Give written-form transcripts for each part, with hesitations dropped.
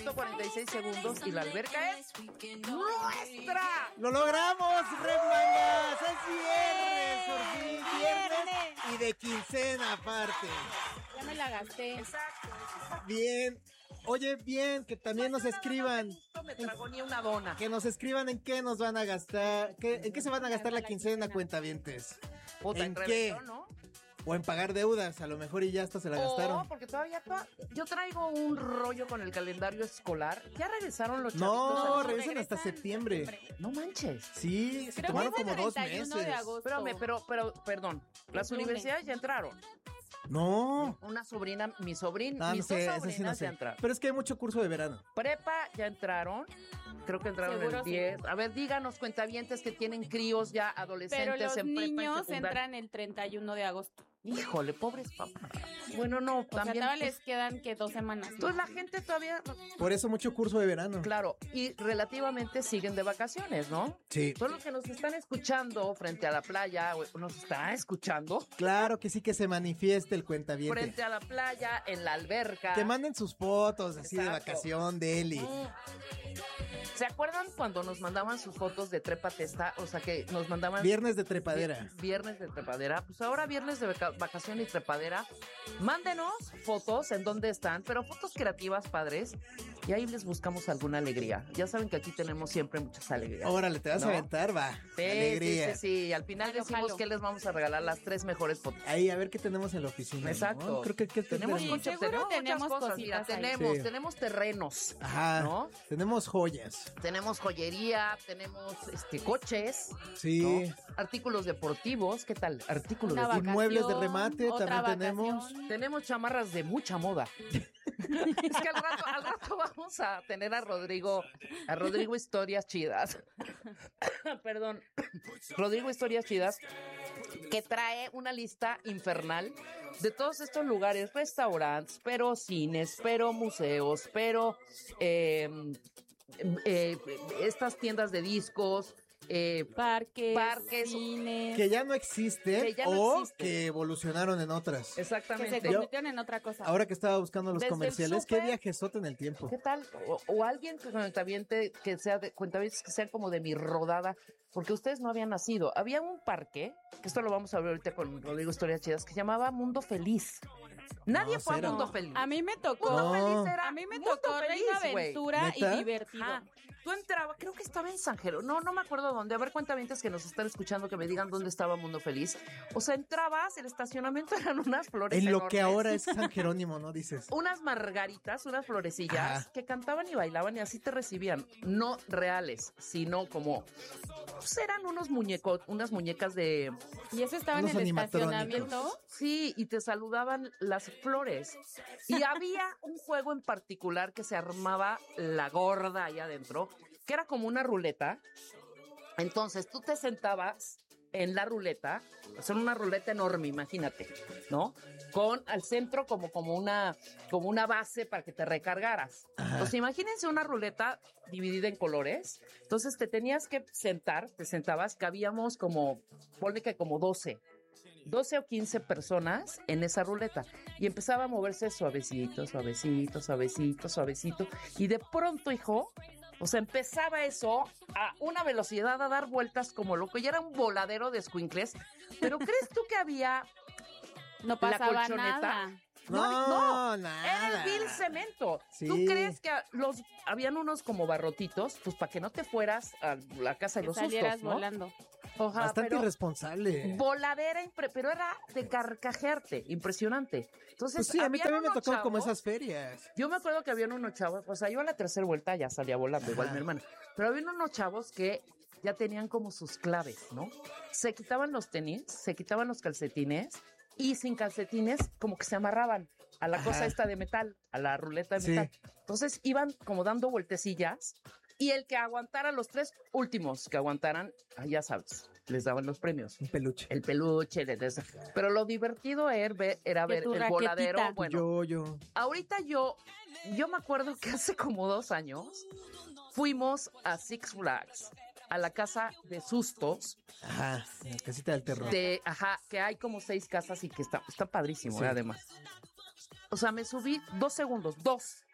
1:46 y la alberca es nuestra. ¡Lo logramos, remangas! ¡Es viernes, por fin, viernes! Y de quincena aparte. Ya me la gasté. Exacto. Bien. Oye, bien, que también nos escriban. No me tragó ni una dona. Que nos escriban en qué nos van a gastar. ¿En qué se van a gastar la quincena, cuentavientes? Puta, ¿En en qué? reventón, ¿no? O en pagar deudas, a lo mejor y ya hasta se la gastaron. No, porque todavía yo traigo un rollo con el calendario escolar. Ya regresaron los chavitos. No, regresan hasta septiembre. No manches. Sí, se Creo tomaron que es como el 2 31 meses. de agosto. Espérame, pero, perdón. Las lunes. universidades ya entraron. No. Una sobrina, mi sobrina, No mis sé, dos eso sobrinas sí no sé. ya entraron. Pero es que hay mucho curso de verano. Prepa ya entraron. Creo que entraron Seguro el sí. 10. A ver, díganos, cuentavientes que tienen críos ya adolescentes Pero los en prepa y niños secundaria. entran el 31 de agosto. Híjole, pobres papás. Bueno, no, O sea, también. todavía Pues, les quedan que 2 semanas. entonces la gente todavía, Por eso mucho curso de verano. claro, y relativamente siguen de vacaciones, ¿no? Sí. Todos los que nos están escuchando frente a la playa, o nos están escuchando Claro que sí, que se manifieste el cuentaviente. frente a la playa, en la alberca. Que manden sus fotos así de Exacto. vacación, de Eli. ¿Se acuerdan cuando nos mandaban sus fotos de trepa testa? O sea, que nos mandaban... Viernes de trepadera. Viernes de trepadera. Pues ahora viernes de vacación y trepadera. Mándenos fotos en dónde están, pero fotos creativas, padres. Y ahí les buscamos alguna alegría. Ya saben que aquí tenemos siempre muchas alegrías. Órale, te vas ¿No? a aventar, va. Sí, Alegría. sí. Al final Jalo, decimos jalo. que les vamos a regalar las 3 mejores fotos. Ahí, a ver qué tenemos en la oficina. Exacto. ¿no? Creo que tenemos Sí, muchas, seguro tenemos muchas cosas. Mira, cositas ahí. Sí. tenemos terrenos. Ajá. ¿No? Tenemos joyas. Tenemos joyería, tenemos coches, Sí. ¿no? Artículos deportivos, ¿qué tal? Artículos Una deportivos. vacación, Inmuebles de remate otra también tenemos. vacación. Tenemos chamarras de mucha moda. Es que al rato vamos a tener a Rodrigo Historias Chidas. Perdón. Rodrigo Historias Chidas, que trae una lista infernal de todos estos lugares, restaurantes, pero cines, pero museos, pero estas tiendas de discos, Parques, cines. Que ya no existen Que ya no o existen. que evolucionaron en otras. que se Exactamente. convirtieron en otra cosa. Ahora que estaba buscando los Desde el comerciales, qué súper. viajesote en el tiempo. ¿Qué tal? O alguien que cuentaviente que sea de cuentavientes que sean como de mi rodada, porque ustedes no habían nacido. Había un parque, que esto lo vamos a ver ahorita con Rodrigo Historias Chidas, que se llamaba Mundo Feliz. Nadie No, fue cero. a Mundo Feliz. A mí me tocó. Mundo No. Feliz era A mí me Mundo tocó Feliz, Reina güey. Aventura y ¿Neta? divertido. Ajá. Tú entrabas, creo que estaba en San Jerónimo, no me acuerdo dónde. A ver, cuentavientes que nos están escuchando que me digan dónde estaba Mundo Feliz. O sea, entrabas, el estacionamiento eran unas flores En lo enormes. que ahora es San Jerónimo, ¿no? Dices. Unas margaritas, unas florecillas Ajá. que cantaban y bailaban y así te recibían. No reales, sino como... Pues eran unos muñecos, unas muñecas de... Y eso estaba en Unos el animatrónicos. estacionamiento. Sí, y te saludaban las flores. Y había un juego en particular que se armaba la gorda ahí adentro, que era como una ruleta. Entonces tú te sentabas en la ruleta, son una ruleta enorme, imagínate, ¿no? Con al centro como una base para que te recargaras. Entonces imagínense una ruleta dividida en colores. Entonces te tenías que sentar, te sentabas, cabíamos ponle que como 12 o 15 personas en esa ruleta y empezaba a moverse suavecito, suavecito, suavecito, suavecito y de pronto, hijo, o sea, empezaba eso a una velocidad a dar vueltas como loco y era un voladero de escuincles, pero ¿crees tú que había No la pasaba colchoneta? nada. No, Era nada. el vil cemento. Sí. ¿Tú crees que habían unos como barrotitos, pues para que no te fueras a la casa de Que los salieras sustos, ¿no? volando. Ajá, Bastante pero irresponsable. voladera, pero era de carcajearte, impresionante. Entonces, Pues sí, a mí habían también me unos tocó como chavos- esas ferias. Yo me acuerdo que habían unos chavos, o sea, yo a la tercera vuelta ya salía volando, igual Ajá. mi hermana. Pero habían unos chavos que ya tenían como sus claves, ¿no? Se quitaban los tenis, se quitaban los calcetines y sin calcetines como que se amarraban a la cosa esta de metal, a la ruleta de Sí. metal. Entonces iban como dando vueltecillas y el que aguantara, los 3 últimos que aguantaran, ya sabes, les daban los premios. Un peluche. El peluche, pero lo divertido era ver tu el raquetita. voladero. Bueno, Yo. ahorita yo me acuerdo que hace como 2 años fuimos a Six Flags, a la casa de sustos, Ajá, la casita del terror. que hay como 6 casas y que está padrísimo, Sí. además. O sea, me subí 2 segundos, 2.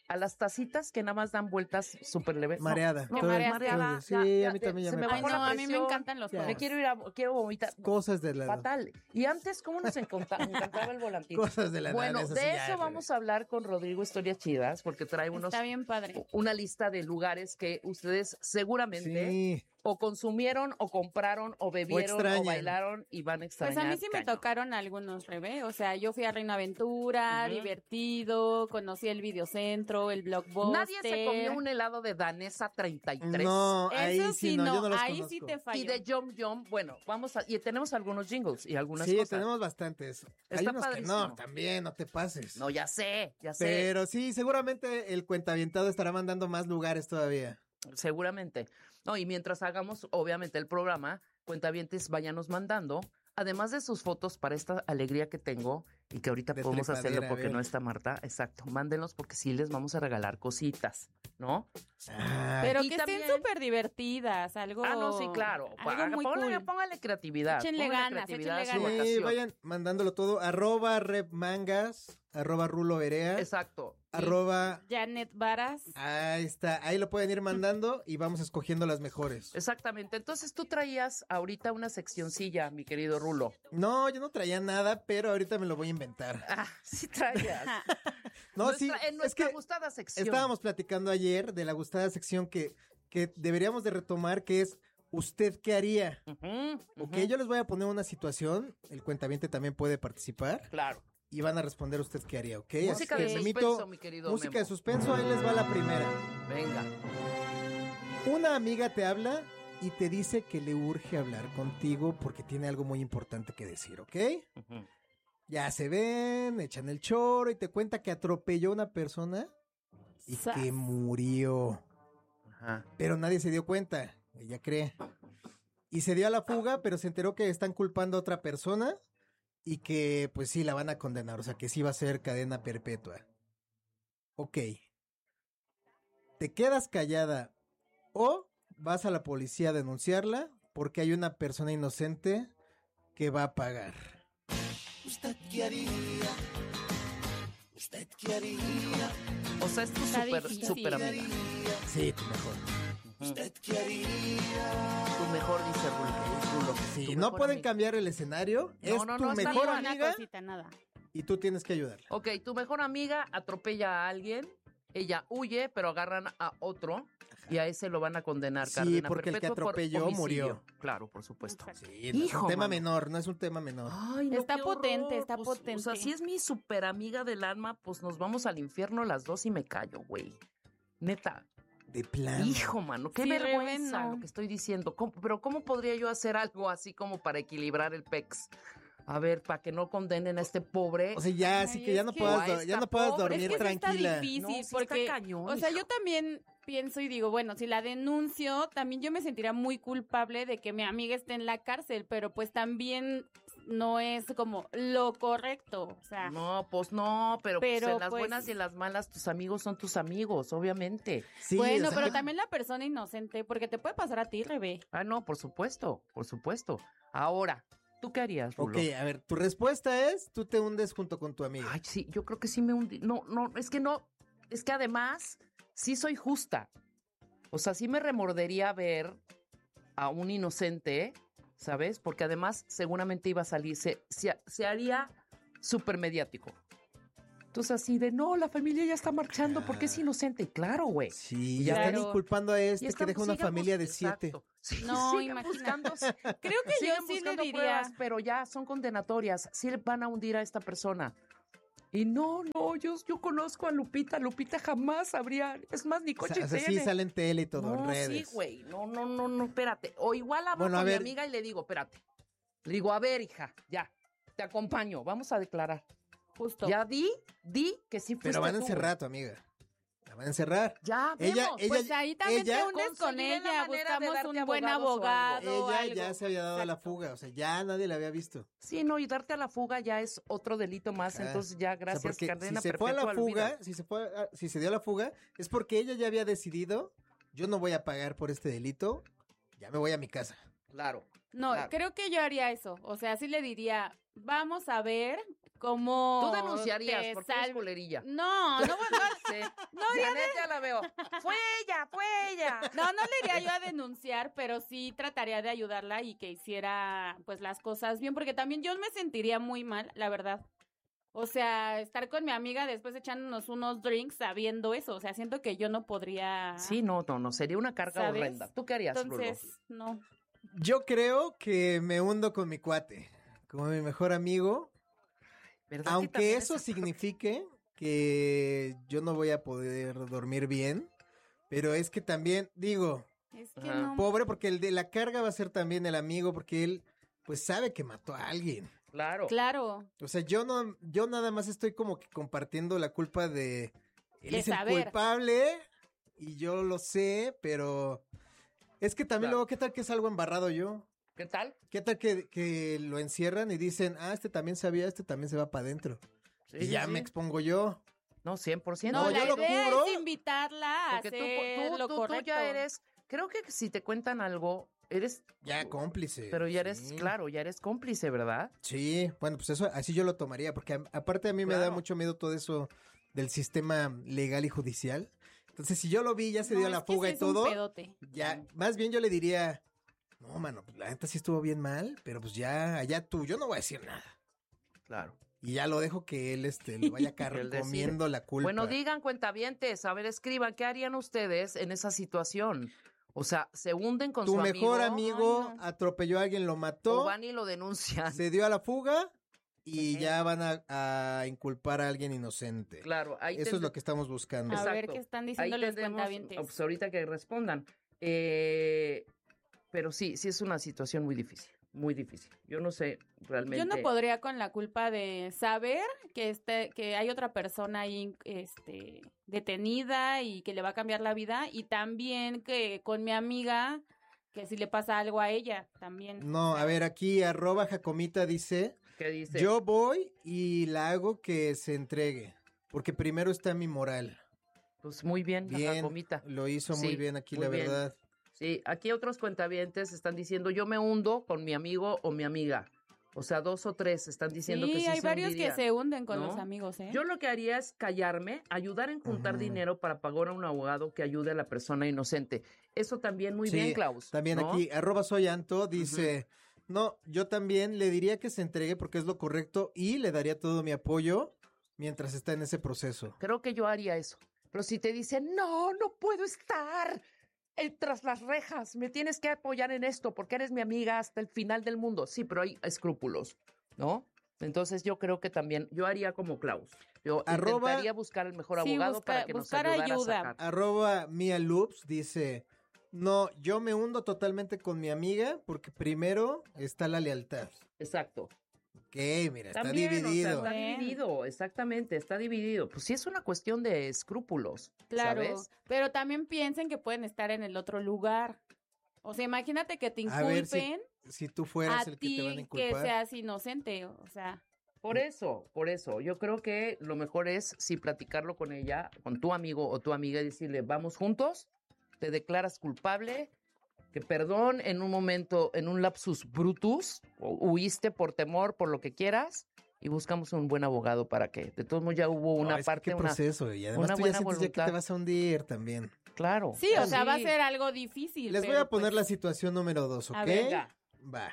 a las tacitas que nada más dan vueltas súper leves. Mareada. No, Te mareas. mareada. Sí, ya, a mí también ya se me me Ay, bajó pasa. no, la a mí me presión. encantan los Ya. juegos. Quiero vomitar. Cosas de la edad. Fatal. Y antes, ¿cómo nos encantaba el volantito? Cosas de la edad. Bueno, eso de sí ya, eso vamos a hablar con Rodrigo Historias Chidas, porque trae Está bien padre. una lista de lugares que ustedes seguramente Sí. o consumieron, o compraron, o bebieron, o extrañan. bailaron y van a extrañar. Pues a mí sí me cañón. tocaron algunos, Rebe. O sea, yo fui a Reino Aventura, Ujú. divertido, conocí el videocentro, el Blockbuster. Nadie se comió un helado de Danesa 33. No, ahí Eso sí no, yo no los ahí conozco. sí te fallo. Y de Yum Yum, bueno, y tenemos algunos jingles y algunas Sí, cosas. tenemos bastantes. Hay Está unos que padrísimo. no, también, no te pases. No, ya sé. Pero sí, seguramente el cuentavientado estará mandando más lugares todavía. Seguramente. No, y mientras hagamos, obviamente, el programa, cuentavientes, váyanos mandando, además de sus fotos para esta alegría que tengo y que ahorita De podemos trepadera, hacerlo a porque ver. no está Marta. Exacto, mándenlos porque sí les vamos a regalar cositas, ¿no? Ay, Pero Y que también- estén súper divertidas, algo. Ah, no, sí, claro. Algo muy cool. Póngale creatividad. Échenle póngale ganas, creatividad a échenle su ganas. sí, vacación. vayan mandándolo todo. @repmangas, @ruloverea, Exacto. Y- Janet Varas. Ahí está, ahí lo pueden ir mandando y vamos escogiendo las mejores. Exactamente. Entonces tú traías ahorita una seccioncilla, mi querido Rulo. No, yo no traía nada, pero ahorita me lo voy a inventar. Ah, sí traías. No, sí, En es nuestra que gustada sección. estábamos platicando ayer de la gustada sección que deberíamos de retomar, que es ¿usted qué haría? Ujú, Ok, ujú. yo les voy a poner una situación, el cuentaviente también puede participar Claro. y van a responder usted qué haría, ¿ok? Música Así de que suspenso, mi querido música Memo. de suspenso, ahí les va la primera. Venga. Una amiga te habla y te dice que le urge hablar contigo porque tiene algo muy importante que decir, ¿ok? Ujú. Ya se ven, echan el choro y te cuenta que atropelló a una persona y Sas. que murió. Ajá. Pero nadie se dio cuenta, ella cree. Y se dio a la fuga, pero se enteró que están culpando a otra persona y que pues sí la van a condenar, o sea que sí va a ser cadena perpetua. Ok. ¿Te quedas callada o vas a la policía a denunciarla porque hay una persona inocente que va a pagar? ¿Usted qué haría? ¿Usted qué haría? O sea, es tu Está super, difícil. super amiga. Sí, tu mejor. Ujú. Tu mejor, dice Rulo. Sí, Tu no mejor pueden amiga. cambiar el escenario. No, Es no, tu no, está mejor bien. Una amiga cosita, nada. y tú tienes que ayudarla. Ok, tu mejor amiga atropella a alguien, ella huye, pero agarran a otro y a ese lo van a condenar. Sí, cadena porque el que perpetua por atropelló homicidio. murió. Claro, por supuesto. Exacto. Sí, no es Hijo, un tema mano. menor, no es un tema menor. Ay, no, Está qué potente, horror. está Pues, O potente. sea, si es mi super amiga del alma, pues nos vamos al infierno las dos y me callo, güey. Neta. De plano. Hijo, mano, qué Sí, vergüenza Rebe, no. lo que estoy diciendo. Pero ¿cómo podría yo hacer algo así como para equilibrar el pex? A ver, para que no condenen a este pobre. O sea, ya, así Ay, que ya es no que- puedas, O a ya esta no puedas pobre. dormir Es que sí está tranquila. difícil, No, sí está porque, cañón, o sea, hija. yo también pienso y digo, bueno, si la denuncio, también yo me sentiría muy culpable de que mi amiga esté en la cárcel, pero pues también no es como lo correcto, o sea, No, pues no, pero, pues Pero, en las pues- buenas y en las malas, tus amigos son tus amigos, obviamente. Sí, bueno, o sea, pero también la persona inocente, porque te puede pasar a ti, Rebe. Ah, no, por supuesto, por supuesto. Ahora, ¿tú qué harías, Rulo? Ok, a ver, tu respuesta es, tú te hundes junto con tu amiga. Ay, sí, yo creo que sí me hundí. No, es que además, sí soy justa. O sea, sí me remordería ver a un inocente, ¿sabes? Porque además seguramente iba a salir, se haría súper mediático. Entonces así de, no, la familia ya está marchando porque es inocente. Y claro, güey. Sí, Y ya están claro. inculpando a Y este que están- deja una sigan familia de bus- 7. Exacto. Sí, No, sigan imagínate. buscando, Creo que yo sigan sí le buscando diría, pruebas, pero ya son condenatorias. Sí van a hundir a esta persona. Y no, yo conozco a Lupita. Lupita jamás habría, es más, ni O coche sea, sí tiene. sale en tele y todo, en No, redes. sí, güey. No, espérate. O igual hablo Bueno, a con mi ver. amiga y le digo, espérate. Le digo, a ver, hija, ya, te acompaño, vamos a declarar. justo. Ya di que sí fuiste Pero van a tú, encerrar a tu amiga. La van a encerrar. Ya, Ella, vemos. ella, Pues ahí también ella- te unes con conseguiré la ella, manera de buscamos darte un buen abogados o algo. abogado. ella algo. ya se había dado a la Exacto. fuga, o sea, ya nadie la había visto. Sí, no, y darte a la fuga ya es otro delito más, Ajá. entonces ya, O sea, gracias, porque cadena si se fue a la perpetua, fuga, olvida. si se dio a la fuga, es porque ella ya había decidido, yo no voy a pagar por este delito, ya me voy a mi casa. Claro. No, Claro. creo que yo haría eso. O sea, sí le diría, vamos a ver cómo. Tú denunciarías te porque eres sal- culerilla. No, no, no, Sí. no haría ya la veo. Fue ella. No le iría yo a denunciar, pero sí trataría de ayudarla y que hiciera pues las cosas bien, porque también yo me sentiría muy mal, la verdad. O sea, estar con mi amiga después echándonos unos drinks sabiendo eso, o sea, siento que yo no podría. Sí, no, sería una carga ¿Sabes? horrenda. ¿Tú qué harías, Entonces, Rulo? no. Yo creo que me hundo con mi cuate, como mi mejor amigo, ¿Verdad que aunque también eso es- signifique que yo no voy a poder dormir bien, pero es que también, digo, Es que Ajá. no. pobre, porque el de la carga va a ser también el amigo, porque él, pues, sabe que mató a alguien. Claro. Claro. O sea, yo nada más estoy como que compartiendo la culpa de él De es el saber. culpable y yo lo sé, pero es que también Claro. luego, ¿qué tal que salgo embarrado yo? ¿Qué tal? ¿Qué tal que lo encierran y dicen, este también sabía, este también se va para adentro? Sí, Y sí, ya sí. me expongo yo. No, 100%. No, No, la yo lo idea cubro. es invitarla a Porque hacer lo tú correcto. ya eres, creo que si te cuentan algo, eres, Ya cómplice. pero ya eres, Sí. claro, ya eres cómplice, ¿verdad? Sí, bueno, pues eso, así yo lo tomaría, porque aparte a mí me da Claro. mucho miedo todo eso del sistema legal y judicial. Entonces, si yo lo vi, ya se dio No, la es que fuga sí y es un todo, pedote. ya, más bien yo le diría, no, mano, pues, la neta sí estuvo bien mal, pero pues ya, allá tú, yo no voy a decir nada. Claro. Y ya lo dejo que él, lo vaya Él decide. comiendo la culpa. Bueno, digan, cuentavientes, a ver, escriban, ¿qué harían ustedes en esa situación? O sea, ¿se hunden con Tu su mejor amigo? amigo Ay, no. atropelló a alguien, lo ¿O mató, van y lo denuncian? se dio a la fuga y Ujú. ya van a inculpar a alguien inocente. Claro, ahí Eso es lo que estamos buscando. A ver Exacto. qué están Ahí diciendo los tendremos, cuentavientes. pues ahorita que respondan. Pero sí es una situación muy difícil, muy difícil. Yo no sé realmente. Yo no podría con la culpa de saber que hay otra persona ahí detenida y que le va a cambiar la vida, y también que con mi amiga, que si le pasa algo a ella también. No, a ver, aquí @Jacomita dice, ¿Qué dice? yo voy y la hago que se entregue, porque primero está mi moral. Pues muy bien, la Bien, Jacomita. lo hizo muy Sí, bien aquí, muy la bien. verdad. Sí, aquí otros cuentavientes están diciendo, yo me hundo con mi amigo o mi amiga. O sea, 2 o 3 están diciendo que sí hay se varios que hundirían. se hunden con ¿no? los amigos, ¿eh? Yo lo que haría es callarme, ayudar en juntar Ujú. dinero para pagar a un abogado que ayude a la persona inocente. Eso también muy Sí, bien, Klaus. También ¿no? aquí, @soyanto dice, no, yo también le diría que se entregue porque es lo correcto y le daría todo mi apoyo mientras está en ese proceso. Creo que yo haría eso. Pero si te dicen, no puedo estar tras las rejas, me tienes que apoyar en esto porque eres mi amiga hasta el final del mundo. Sí, pero hay escrúpulos, ¿no? Entonces yo creo que también, yo haría como Klaus. Yo intentaría buscar el mejor Sí, abogado para que nos buscar ayudara ayuda. a sacar. @MiaLoops dice, no, yo me hundo totalmente con mi amiga porque primero está la lealtad. Exacto. Ok, mira, está También, dividido. O sea, está Bien. dividido, exactamente, está dividido. Pues sí es una cuestión de escrúpulos, Claro, ¿sabes? pero también piensen que pueden estar en el otro lugar. O sea, imagínate que te A ver inculpen si tú fueras a el que te van a ti que inculpar. seas inocente, o sea. Por eso, yo creo que lo mejor es sí platicarlo con ella, con tu amigo o tu amiga y decirle, vamos juntos, te declaras culpable, que perdón en un momento, en un lapsus brutus, huiste por temor, por lo que quieras, y buscamos un buen abogado para que, de todos modos ya hubo No, una es que parte, qué proceso, y además una tú ya buena sientes ya que voluntad. te vas a hundir también. Claro. Sí, o sea, va a ser algo difícil. Les voy pero a poner pues, la situación número 2, ¿ok? A ver, Venga. Va.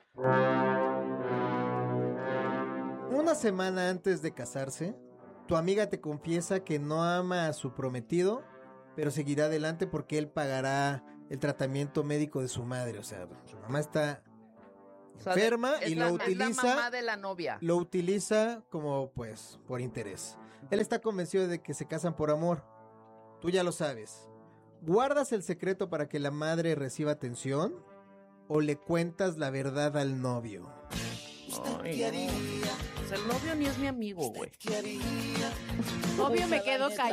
Una semana antes de casarse, tu amiga te confiesa que no ama a su prometido, pero seguirá adelante porque él pagará el tratamiento médico de su madre. O sea, su mamá está O sea, enferma es y la- lo Es la utiliza, mamá de la novia. lo utiliza como pues por interés. Él está convencido de que se casan por amor. Tú ya lo sabes. ¿Guardas el secreto para que la madre reciba atención o le cuentas la verdad al novio? Ay, no. O sea, el novio ni es mi amigo, güey. obvio me quedo callada.